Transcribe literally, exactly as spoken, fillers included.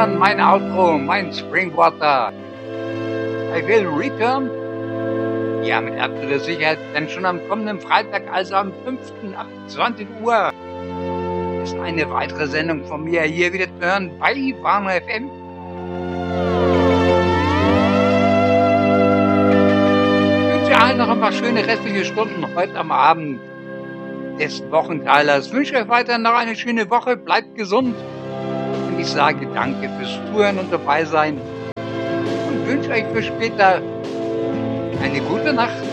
hören mein Outro, mein Springwater. I will return. Ja, mit absoluter Sicherheit, denn schon am kommenden Freitag, also am fünften ab zwanzig Uhr, ist eine weitere Sendung von mir hier wieder zu hören bei Warner F M. Ich wünsche allen noch ein paar schöne restliche Stunden heute am Abend des Wochenteilers. Ich wünsche euch weiterhin noch eine schöne Woche, bleibt gesund und ich sage danke fürs Zuhören und dabei sein und wünsche euch für später eine gute Nacht.